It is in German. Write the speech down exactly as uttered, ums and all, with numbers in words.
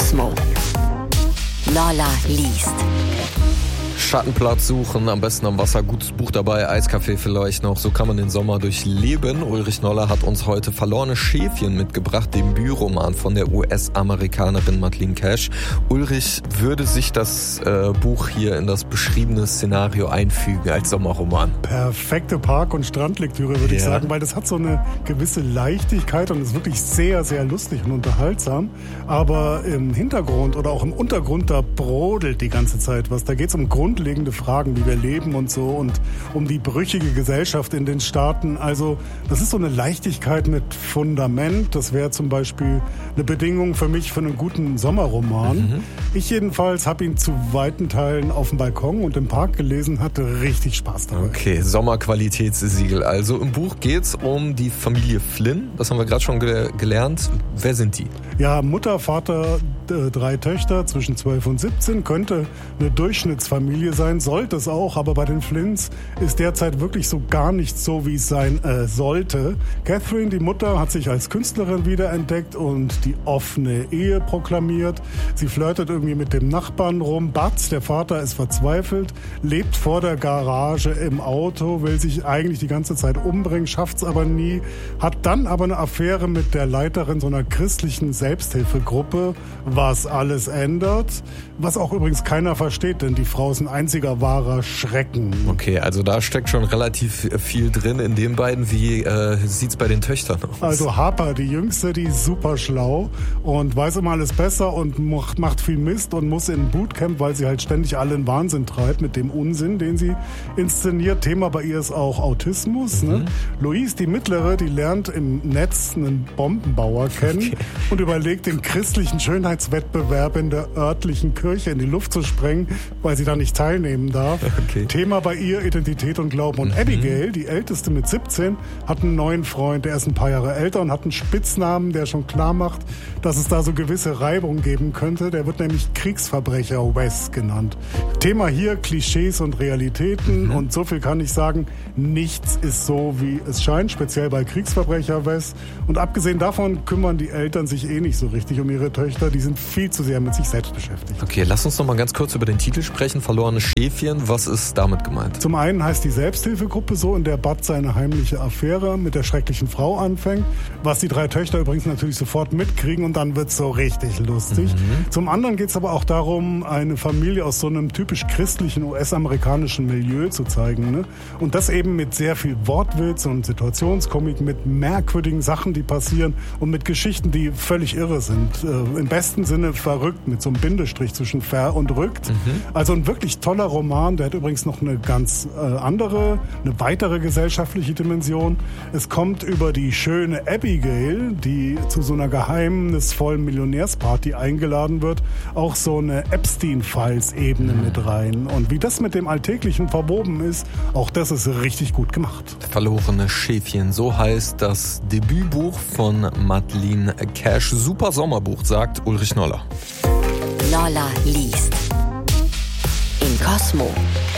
Cosmo. Lolla liest. Schattenplatz suchen, am besten am Wasser, gutes Buch dabei, Eiskaffee vielleicht noch, so kann man den Sommer durchleben. Ulrich Noller hat uns heute Verlorene Schäfchen mitgebracht, den Debütroman von der U S-Amerikanerin Madeleine Cash. Ulrich, würde sich das äh, Buch hier in das beschriebene Szenario einfügen als Sommerroman? Perfekte Park- und Strandlektüre, würde ja. ich sagen, weil das hat so eine gewisse Leichtigkeit und ist wirklich sehr, sehr lustig und unterhaltsam. Aber im Hintergrund oder auch im Untergrund, da brodelt die ganze Zeit was. Da geht es um Grund grundlegende Fragen, wie wir leben und so, und um die brüchige Gesellschaft in den Staaten. Also das ist so eine Leichtigkeit mit Fundament. Das wäre zum Beispiel eine Bedingung für mich für einen guten Sommerroman. Mhm. Ich jedenfalls habe ihn zu weiten Teilen auf dem Balkon und im Park gelesen, hatte richtig Spaß dabei. Okay, Sommerqualitätssiegel. Also im Buch geht es um die Familie Flynn. Das haben wir gerade schon ge- gelernt. Wer sind die? Ja, Mutter, Vater, äh, drei Töchter zwischen zwölf und siebzehn. Könnte eine Durchschnittsfamilie sein, sollte es auch, aber bei den Flynns ist derzeit wirklich so gar nicht so, wie es sein äh, sollte. Catherine, die Mutter, hat sich als Künstlerin wiederentdeckt und die offene Ehe proklamiert. Sie flirtet irgendwie mit dem Nachbarn rum. Butz, der Vater, ist verzweifelt, lebt vor der Garage im Auto, will sich eigentlich die ganze Zeit umbringen, schafft's aber nie, hat dann aber eine Affäre mit der Leiterin so einer christlichen Selbsthilfegruppe, was alles ändert, was auch übrigens keiner versteht, denn die Frau ist ein einziger wahrer Schrecken. Okay, also da steckt schon relativ viel drin in den beiden. Wie äh, sieht's bei den Töchtern aus? Also Harper, die Jüngste, die ist super schlau und weiß immer alles besser und macht, macht viel Mist und muss in ein Bootcamp, weil sie halt ständig alle in Wahnsinn treibt mit dem Unsinn, den sie inszeniert. Thema bei ihr ist auch Autismus. Mhm. Ne? Louise, die Mittlere, die lernt im Netz einen Bombenbauer kennen okay. und überlegt, den christlichen Schönheitswettbewerb in der örtlichen Kirche in die Luft zu sprengen, weil sie da nicht teilnehmen darf. Okay. Thema bei ihr Identität und Glauben. Und mhm. Abigail, die Älteste mit siebzehn, hat einen neuen Freund, der ist ein paar Jahre älter und hat einen Spitznamen, der schon klar macht, dass es da so gewisse Reibung geben könnte. Der wird nämlich Kriegsverbrecher Wes genannt. Thema hier Klischees und Realitäten mhm. und so viel kann ich sagen, nichts ist so, wie es scheint, speziell bei Kriegsverbrecher Wes. Und abgesehen davon kümmern die Eltern sich eh nicht so richtig um ihre Töchter, die sind viel zu sehr mit sich selbst beschäftigt. Okay, lass uns noch mal ganz kurz über den Titel sprechen, Verlorene Schäfchen. Was ist damit gemeint? Zum einen heißt die Selbsthilfegruppe so, in der Bud seine heimliche Affäre mit der schrecklichen Frau anfängt, was die drei Töchter übrigens natürlich sofort mitkriegen und dann wird's so richtig lustig. Mhm. Zum anderen geht's aber auch darum, eine Familie aus so einem typisch christlichen U S-amerikanischen Milieu zu zeigen. Ne? Und das eben mit sehr viel Wortwitz und Situationskomik, mit merkwürdigen Sachen, die passieren und mit Geschichten, die völlig irre sind. Äh, im besten Sinne verrückt, mit so einem Bindestrich zwischen ver und rückt. Mhm. Also ein wirklich toller Roman, der hat übrigens noch eine ganz äh, andere, eine weitere gesellschaftliche Dimension. Es kommt über die schöne Abigail, die zu so einer geheimnisvollen Millionärsparty eingeladen wird, auch so eine Epstein-Files-Ebene mhm. mit rein. Und wie das mit dem Alltäglichen verwoben ist, auch das ist richtig gut gemacht. Verlorene Schäfchen, so heißt das Debütbuch von Madeleine Cash. Super Sommerbuch, sagt Ulrich Noller. Lolla liest. In Cosmo.